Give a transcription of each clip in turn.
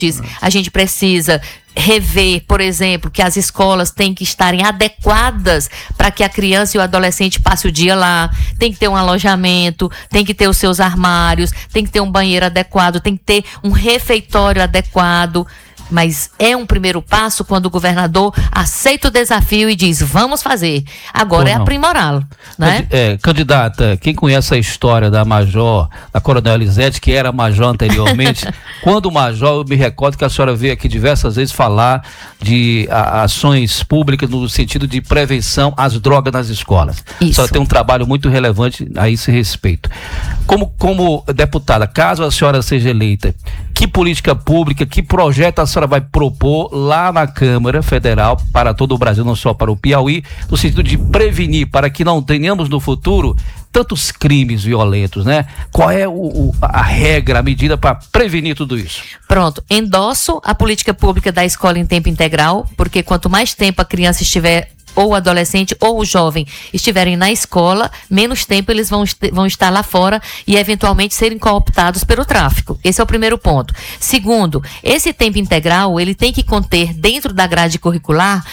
A gente precisa rever, por exemplo, que as escolas têm que estarem adequadas para que a criança e o adolescente passe o dia lá. Tem que ter um alojamento, tem que ter os seus armários, tem que ter um banheiro adequado, tem que ter um refeitório adequado. Mas é um primeiro passo quando o governador aceita o desafio e diz, vamos fazer. Agora é aprimorá-lo, né? Candidata, quem conhece a história da Major, da Coronel Elisete, que era Major anteriormente, quando Major, eu me recordo que a senhora veio aqui diversas vezes falar de ações públicas no sentido de prevenção às drogas nas escolas. Isso. A senhora tem um trabalho muito relevante a esse respeito. Como deputada, caso a senhora seja eleita, que política pública, que projeto a senhora vai propor lá na Câmara Federal para todo o Brasil, não só para o Piauí, no sentido de prevenir, para que não tenhamos no futuro tantos crimes violentos, né? Qual é a regra, a medida para prevenir tudo isso? Pronto, endosso a política pública da escola em tempo integral, porque quanto mais tempo a criança estiver, ou o adolescente ou o jovem estiverem na escola, menos tempo eles vão estar lá fora e eventualmente serem cooptados pelo tráfico. Esse é o primeiro ponto. Segundo, esse tempo integral, ele tem que conter dentro da grade curricular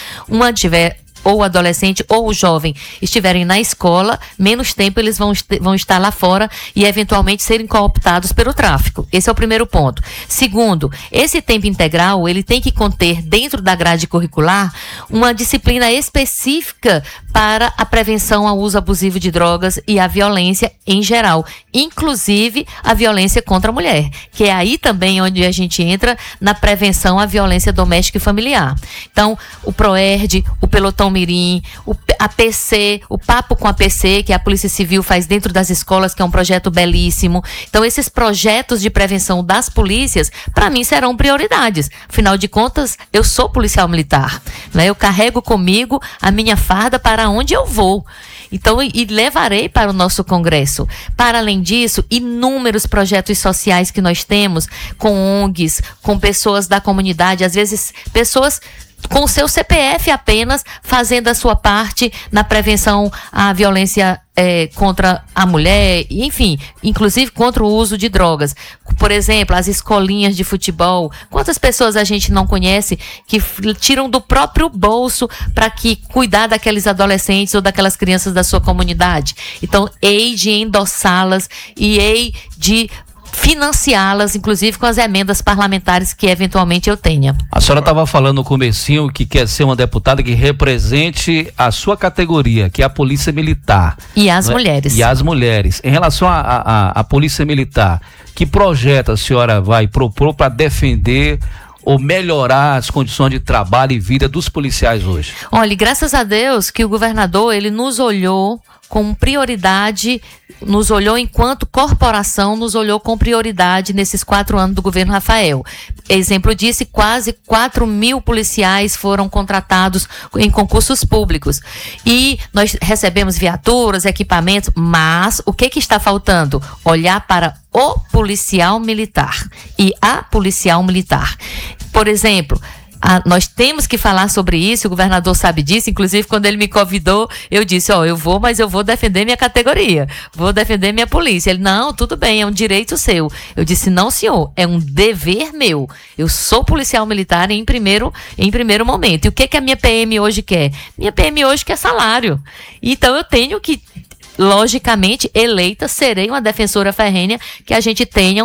ou o adolescente ou o jovem estiverem na escola, menos tempo eles vão estar lá fora e eventualmente serem cooptados pelo tráfico. Esse é o primeiro ponto. Segundo, esse tempo integral, ele tem que conter dentro da grade curricular uma disciplina específica para a prevenção ao uso abusivo de drogas e a violência em geral, inclusive a violência contra a mulher, que é aí também onde a gente entra na prevenção à violência doméstica e familiar. Então, o PROERD, o Pelotão Mirim, a PC, o Papo com a PC, que a Polícia Civil faz dentro das escolas, que é um projeto belíssimo. Então, esses projetos de prevenção das polícias, para mim, serão prioridades. Afinal de contas, eu sou policial militar, né? Eu carrego comigo a minha farda para onde eu vou. Então, e levarei para o nosso Congresso. Para além disso, inúmeros projetos sociais que nós temos, com ONGs, com pessoas da comunidade, às vezes pessoas com o seu CPF apenas, fazendo a sua parte na prevenção à violência contra a mulher, enfim, inclusive contra o uso de drogas. Por exemplo, as escolinhas de futebol. Quantas pessoas a gente não conhece que tiram do próprio bolso para cuidar daqueles adolescentes ou daquelas crianças da sua comunidade? Então, hei de endossá-las e hei de financiá-las, inclusive com as emendas parlamentares que eventualmente eu tenha. A senhora estava falando no comecinho que quer ser uma deputada que represente a sua categoria, que é a Polícia Militar. E as mulheres. E as mulheres. Em relação à Polícia Militar, que projeto a senhora vai propor para defender ou melhorar as condições de trabalho e vida dos policiais hoje? Olha, graças a Deus que o governador, ele nos olhou com prioridade, nos olhou enquanto corporação, nos olhou com prioridade nesses 4 anos do governo Rafael. Exemplo disso, quase 4.000 policiais foram contratados em concursos públicos. E nós recebemos viaturas, equipamentos, mas o que está faltando? Olhar para o policial militar e a policial militar. Por exemplo, nós temos que falar sobre isso, o governador sabe disso, inclusive quando ele me convidou, eu disse, mas eu vou defender minha categoria, vou defender minha polícia. Ele, não, tudo bem, é um direito seu. Eu disse, não senhor, é um dever meu. Eu sou policial militar em primeiro momento. E o que a minha PM hoje quer? Minha PM hoje quer salário. Então eu tenho que, logicamente, eleita, serei uma defensora ferrenha que a gente tenha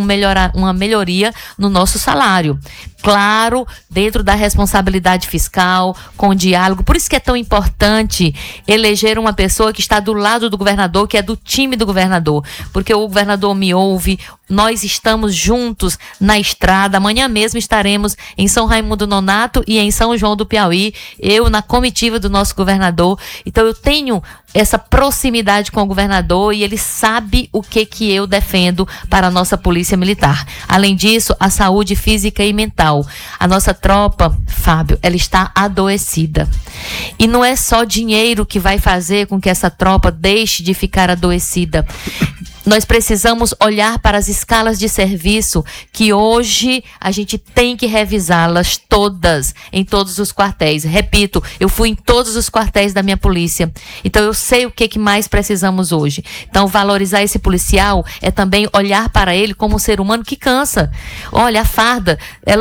uma melhoria no nosso salário. Claro, dentro da responsabilidade fiscal, com diálogo. Por isso que é tão importante eleger uma pessoa que está do lado do governador, que é do time do governador. Porque o governador me ouve, nós estamos juntos na estrada. Amanhã mesmo estaremos em São Raimundo Nonato e em São João do Piauí, eu na comitiva do nosso governador. Então eu tenho essa proximidade com o governador e ele sabe o que eu defendo para a nossa polícia militar. Além disso, a saúde física e mental. A nossa tropa, Fábio, ela está adoecida. E não é só dinheiro que vai fazer com que essa tropa deixe de ficar adoecida. Nós precisamos olhar para as escalas de serviço que hoje a gente tem que revisá-las todas, em todos os quartéis. Repito, eu fui em todos os quartéis da minha polícia. Então eu sei o que mais precisamos hoje. Então valorizar esse policial é também olhar para ele como um ser humano que cansa. Olha, a farda, ela